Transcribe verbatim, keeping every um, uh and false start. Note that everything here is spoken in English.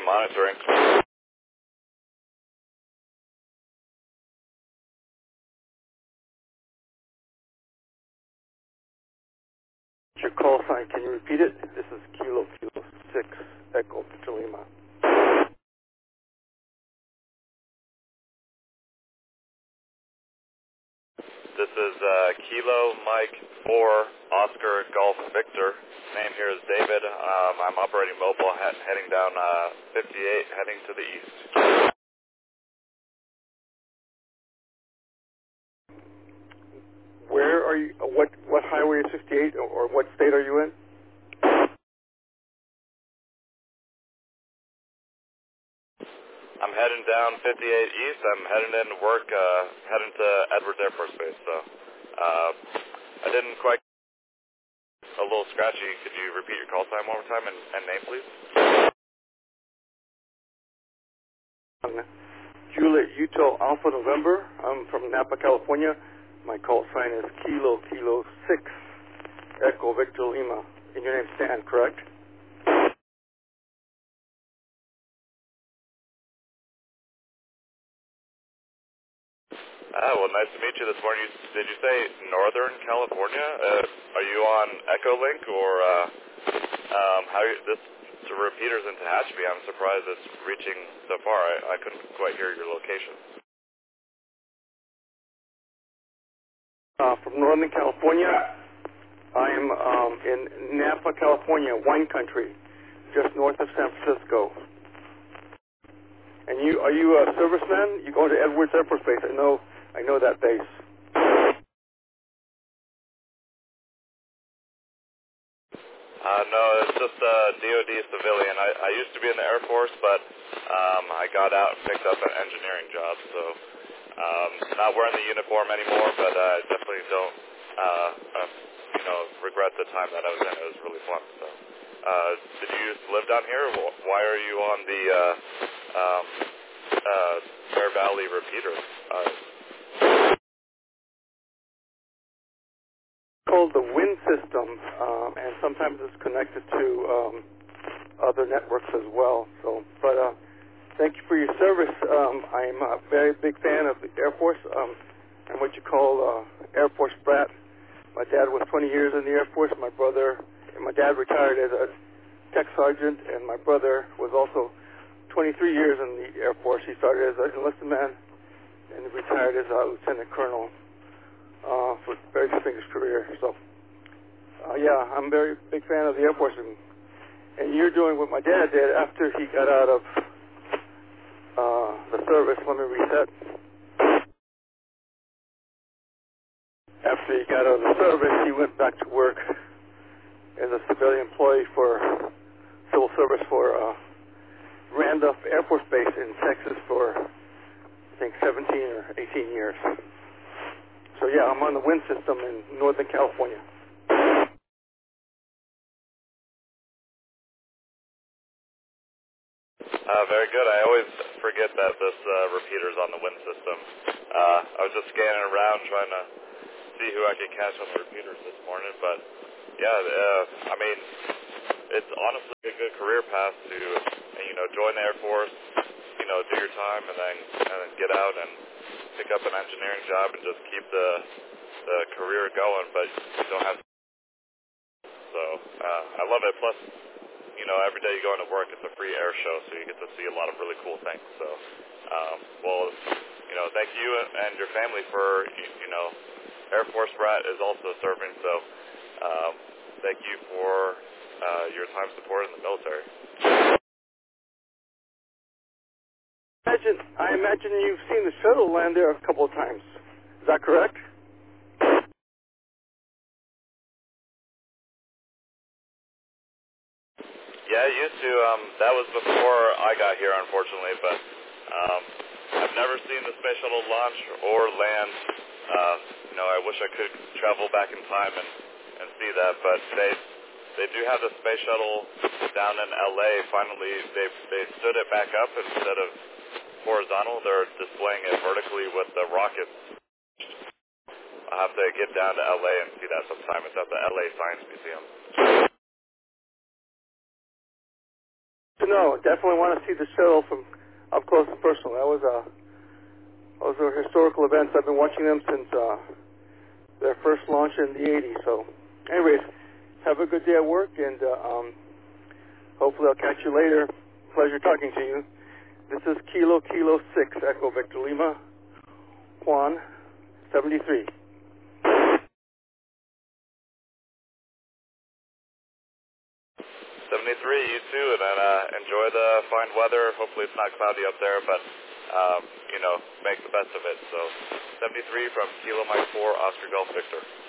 monitoring. Your call sign, can you repeat it? This is Kilo Kilo six Echo Victor Lima. This is uh, Kilo Mike four Oscar Golf Victor. Name here is David. Um, I'm operating mobile, he- heading down uh, fifty-eight, heading to the east. Where are you? uh, What what highway is fifty-eight, or, or what state are you in? I'm heading down fifty-eight east. I'm heading into work, uh, heading to Edwards Air Force Base. So uh, I didn't quite. A little scratchy. Could you repeat your call time one more time and, and name, please? Um, Juliet Utah Alpha November. I'm from Napa, California. My call sign is Kilo Kilo six Echo Victor Lima. And your name's Stan, correct? Ah, well, nice to meet you this morning. You, did you say Northern California? Uh, are you on Echolink or uh, um, how you, this to repeaters in Tehachapi? I'm surprised it's reaching so far. I, I couldn't quite hear your location. Uh, from Northern California. I am um, in Napa, California, wine country, just north of San Francisco. And you are you a serviceman? You go to Edwards Air Force Base. I know I know that base. Uh, no, it's just a D O D civilian. I, I used to be in the Air Force, but um, I got out and picked up an engineering job. So um, not wearing the uniform anymore, but I uh, definitely don't, uh, uh, you know, regret the time that I was in. It was really fun. So, uh, did you used to live down here? Why are you on the uh, um, uh, Bear Valley repeater? Uh, Called the WIN system, um, and sometimes it's connected to um, other networks as well. So, but uh, thank you for your service. Um, I'm a very big fan of the Air Force. Um, I'm what you call uh, Air Force brat. My dad was twenty years in the Air Force. My brother, and my dad retired as a tech sergeant, and my brother was also twenty-three years in the Air Force. He started as an enlisted man and retired as a lieutenant colonel. Uh, for a very distinguished career. So, uh, yeah, I'm a very big fan of the Air Force. And, and you're doing what my dad did after he got out of uh, the service. Let me reset. After he got out of the service, he went back to work as a civilian employee for civil service for uh, Randolph Air Force Base in Texas for, I think, seventeen or eighteen years. So, yeah, I'm on the WIN system in Northern California. Uh, very good. I always forget that this uh, repeater's on the WIN system. Uh, I was just scanning around trying to see who I could catch on the repeaters this morning, but yeah, uh, I mean, it's honestly a good career path to, you know, join the Air Force, you know, do your time, and then and then get out and pick up an engineering job and just keep the the career going, but you don't have to. So uh, I love it. Plus, you know, every day you go into work, it's a free air show, so you get to see a lot of really cool things. So, um, well, you know, thank you and your family for, you, you know, Air Force Brat is also serving, so um, thank you for uh, your time support in the military. Imagine, I imagine you've seen the shuttle land there a couple of times. Is that correct? Yeah, I used to. Um, that was before I got here, unfortunately, but um, I've never seen the space shuttle launch or land. Uh, you know, I wish I could travel back in time and, and see that, but they they do have the space shuttle down in L A. Finally, they they stood it back up instead of horizontal. They're displaying it vertically with the rockets. I'll have to get down to L A and see that sometime. It's at the L A Science Museum. To no, definitely want to see the shuttle from up close and personal. That was a those are historical events. I've been watching them since uh, their first launch in the eighties. So, anyways, have a good day at work, and uh, um, hopefully I'll catch you later. Pleasure talking to you. This is Kilo Kilo six Echo Victor Lima Juan seventy-three. seventy-three, you too, and then, uh, enjoy the fine weather. Hopefully it's not cloudy up there, but, um, you know, make the best of it. So, seventy-three from Kilo Mike four, Oscar Golf Victor.